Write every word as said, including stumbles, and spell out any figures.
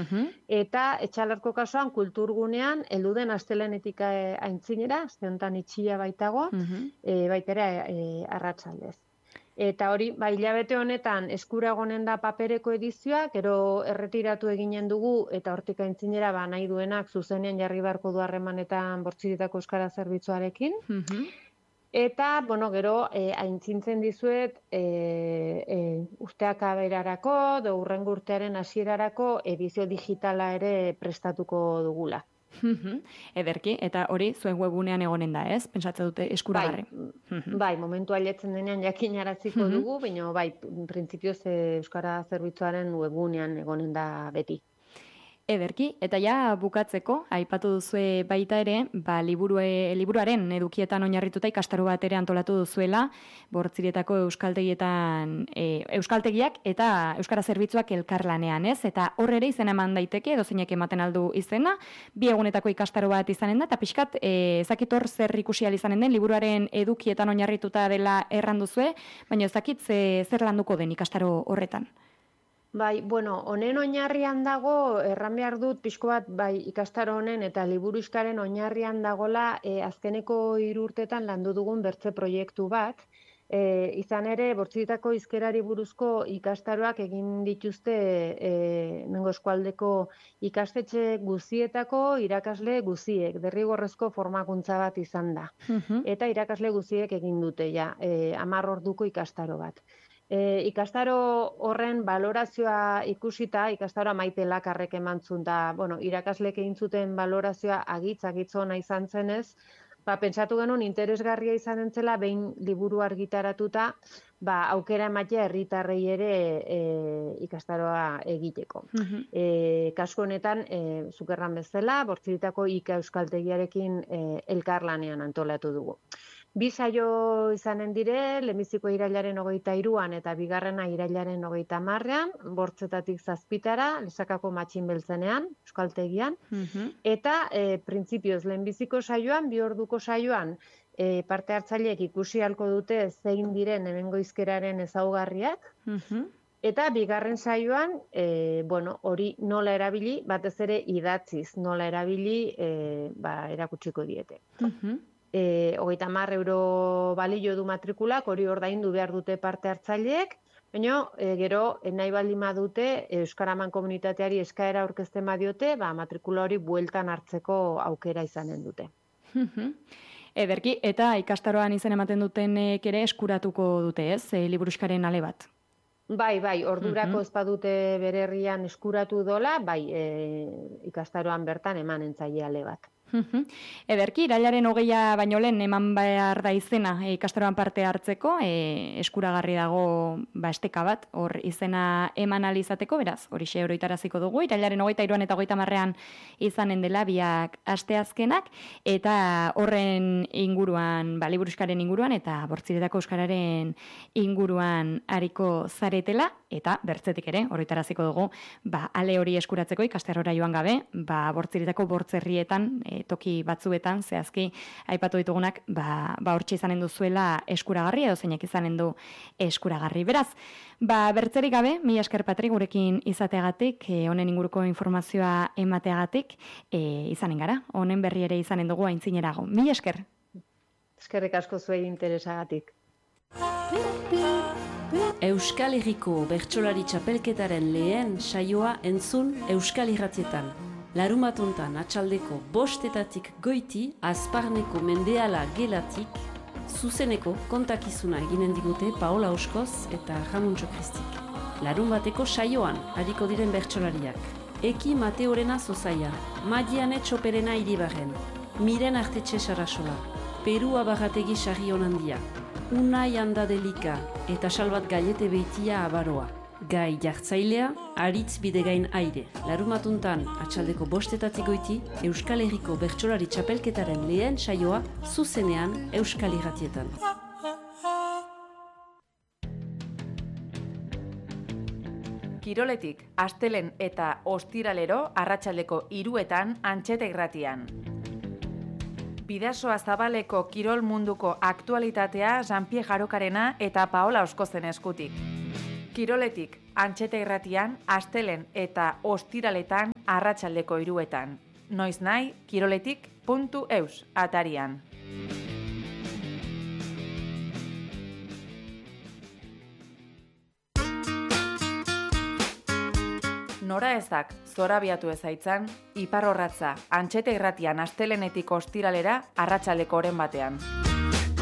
Uh-huh. Eta Etxalarko kasuan kulturgunean heldu den astelehenetik aintzinera, aste honetan itxia baitago, uh-huh. e, baitera e, arratsaldez. Eta hori, ba, hilabete honetan eskura egonen da papereko edizioa, gero erretiratu eginen dugu, eta hortik aintzinera ba, nahi duenak zuzenean jarri beharko du harremanetan Bortziretako Euskara Zerbitzuarekin. Uh-huh. Eta, bueno, gero, eh, aintzintzen dizuet, eh, eh, urteak aberarako, do urrengo urtearen hasierarako edizio digitala ere prestatuko dugula. Ederki, eta hori zuen webunean egonen da, ez? Pentsatze dute eskuragarri. Bai, bai, momentu aletzen denean jakinaraziko dugu, baina bai, printzipioz Euskara Zerbitzuaren webunean egonen da beti. Ederki, eta ja bukatzeko, aipatu duzue baita ere, ba, liburue, liburuaren edukietan oinarrituta ikastaro bat ere antolatu duzuela, Bortziretako euskaltegietan, e, euskaltegiak eta Euskara Zerbitzuak elkarlanean, ez? Eta hor ere izena eman daiteke, edo zeinek ematen aldu izena, bi egunetako ikastaro bat izanen da, eta pixkat, e, ezakit hor zer ikusi ahal izanen den, liburuaren edukietan oinarrituta dela erranduzue, baina ezakit ze, zer landuko den ikastaro horretan. Bai, bueno, honen oinarrian dago, erran behar dut, pixko bat, bai, ikastaro honen eta liburuxkaren oinarrian dagola e, azkeneko hiru urtetan landu dugun bertze proiektu bat. E, izan ere, Bortziretako hizkerari buruzko ikastaroak egin dituzte e, nengo eskualdeko ikastetxe guzietako irakasle guziek, derrigorrezko formakuntza bat izan da. Uh-huh. Eta irakasle guziek egin dute, ja, e, hamar orduko ikastaro bat. E, ikastaro horren balorazioa ikusita, ikastaroa Maite Lakarrek emantzun da, bueno, irakaslek egin zuten balorazioa agitz-agitz ona izan zenez, ba, pentsatu genuen interesgarria izan entzela, behin liburu argitaratuta, ba, aukera ematea herritarrei ere e, ikastaroa egiteko. Uh-huh. E, kasu honetan, e, zukerran bezala, Bortziretako Ika Euskaltegiarekin e, elkarlanean antolatu dugu. Bi saio izanen dire, lehenbiziko irailaren hogeita hiruan eta bigarrena irailaren hogeita hamarrean, bortzetatik zazpitara, Lesakako Matxin Beltzenean, Euskaltegian, uh-huh. eta e, printzipioz lehenbiziko saioan, bi orduko saioan, e, parte hartzaileek ikusi ahalko dute zein diren hemengo hizkeraren ezaugarriak, uh-huh. eta bigarren saioan, e, bueno, hori nola erabili, batez ere idatziz, nola erabili e, ba, erakutsiko diete. Uh-huh. E, hogeita hamar euro balio du matrikulak, hori ordaindu behar dute parte hartzaileek, baina e, gero nahi baldin badute Euskaraman komunitateari eskaera aurkezten badiote, ba, matrikula hori bueltan hartzeko aukera izanen dute. Ederki, eta ikastaroan izen ematen dutenek ere eskuratuko dute, ez, e, liburuxkaren ale bat? Bai, bai, ordurako uh-huh. ez badute bere herrian eskuratu dola, bai, e, ikastaroan bertan eman entzaile ale bat. Ederki, irailaren hogeia baino lehen eman behar da izena e, ikastaroan parte hartzeko, e, eskuragarri dago ba, esteka bat, hor izena eman alizateko, beraz, hori xe oroitaraziko dugu, irailaren hogeita hiruan eta hogeita hamarrean izanen dela biak asteazkenak, eta horren inguruan, ba, liburuxkaren inguruan, eta Bortziretako euskararen inguruan ariko zaretela, eta bertzetik ere, oroitaraziko dugu, ba, ale hori eskuratzeko ikastarora joan gabe, ba, Bortziretako bortzerrietan, e, toki batzuetan, zehazki aipatu ditugunak, ba, ba hortxe izanen duzuela eskuragarri, edo zeinek izanen du eskuragarri. Beraz, ba, bertzerik gabe, mi esker Patrik gurekin izateagatik, e, honen inguruko informazioa emateagatik, e, izanen gara, honen berri ere izanen dugu aintzinerago. Mi esker. Eskerrik asko zuei interesagatik. Euskal Herriko bertsolari txapelketaren lehen saioa entzun Euskal Irratietan. Larumatontan atxaldeko bostetatik goiti, Azparneko mendeala gelatik, zuzeneko kontakizuna eginen digute Paola Oskoz eta Ramuntxo Kristik. Larun bateko saioan, hariko diren bertsolariak. Eki Mateorena Zozaia, Madiane Txoperena Iribarren, Miren Artetxe Sarasola, Peru Abarrategi Sarri Onandia, Unai Andadelika eta Salbat Gallete Beitia Abaroa. Gai jartzailea, Aritz Bidegain Aire. Larumatuntan, atxaldeko bostetatik goiti, Euskal Herriko bertsolari txapelketaren lehen saioa, zuzenean Euskal Irratietan. Kiroletik, astelen eta ostiralero, arratsaldeko hiruetan Antxeta Irratian. Bidasoa Zabaleko kirol munduko aktualitatea Jean-Pierre Jarokarena eta Paola Oskozen eskutik. Kiroletik Antxeta irratian, astelen eta ostiraletan arratsaldeko hiruetan. Noiz nahi, kiroletik puntu eus atarian. Nora ezak zorabiatu ezaitzan, Iparrorratza Antxeta irratian astelenetik ostiralera arratsaldeko oren batean.